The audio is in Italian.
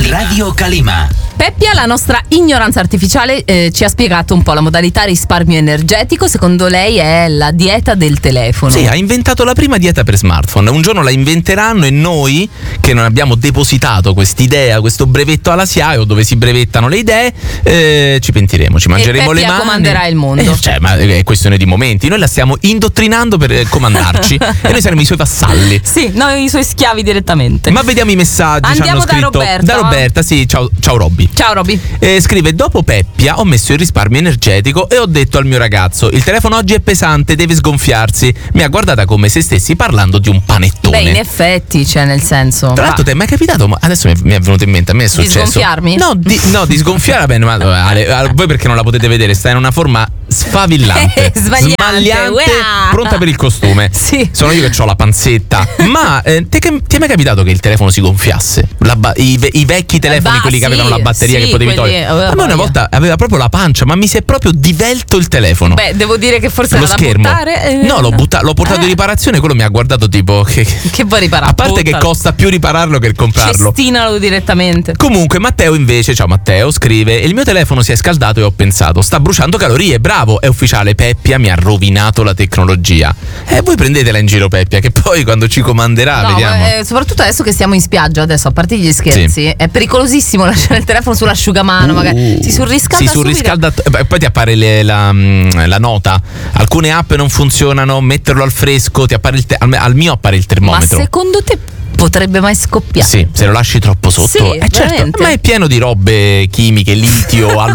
Radio Calima. Peppia, la nostra ignoranza artificiale, ci ha spiegato un po' la modalità risparmio energetico. Secondo lei è la dieta del telefono. Sì, ha inventato la prima dieta per smartphone. Un giorno la inventeranno e noi, che non abbiamo depositato quest'idea, questo brevetto alla SIAE, o dove si brevettano le idee, ci pentiremo, ci mangeremo le mani. Comanderà il mondo. Ma è questione di momenti. Noi la stiamo indottrinando per comandarci e noi saremo i suoi vassalli. Sì, noi i suoi schiavi direttamente. Ma vediamo i messaggi. Andiamo ci hanno da scritto Roberta. Da Roberta, sì, ciao Robby. Ciao Roby. Scrive: dopo Peppia ho messo il risparmio energetico e ho detto al mio ragazzo: il telefono oggi è pesante, deve sgonfiarsi. Mi ha guardata come se stessi parlando di un panettone. Beh, in effetti, cioè, nel senso. Tra l'altro, ti è mai capitato? Ma adesso mi è venuto in mente, a me è successo. Di sgonfiarmi? No, di sgonfiare. Bene, ma voi perché non la potete vedere? Sta in una forma sfavillante, smagliante, Uah! pronta per il costume. Sì. Sono io che ho la panzetta. Ma ti è mai capitato che il telefono si gonfiasse? I vecchi telefoni, quelli che avevano la batteria che potevi togliere. A me una volta aveva proprio la pancia, ma mi si è proprio divelto il telefono. Beh, devo dire che forse lo era schermo. da buttare. No, l'ho portato in riparazione. Quello mi ha guardato tipo che vuoi riparare? A parte che costa più ripararlo che comprarlo. Cestinalo direttamente. Comunque Matteo invece, ciao Matteo, scrive: il mio telefono si è scaldato e ho pensato, sta bruciando calorie. Bravo, è ufficiale, Peppia mi ha rovinato la tecnologia. Voi prendetela in giro Peppia, che poi quando ci comanderà, no, vediamo. Soprattutto adesso che siamo in spiaggia, adesso, a parte gli scherzi, sì, è pericolosissimo lasciare il telefono sull'asciugamano, magari si surriscalda. Poi ti appare la nota. Alcune app non funzionano, metterlo al fresco, ti appare al mio appare il termometro. Ma secondo te potrebbe mai scoppiare? Sì, se lo lasci troppo sotto. Sì, certo, ma è pieno di robe chimiche, litio,